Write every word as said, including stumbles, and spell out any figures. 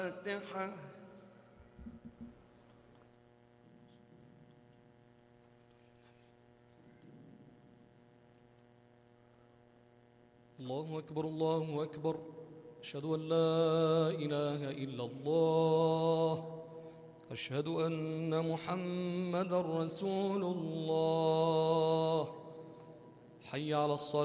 الفاتحة. الله أكبر الله أكبر، أشهد أن لا إله إلا الله، أشهد أن محمدًا رسول الله. حي على الصلاة.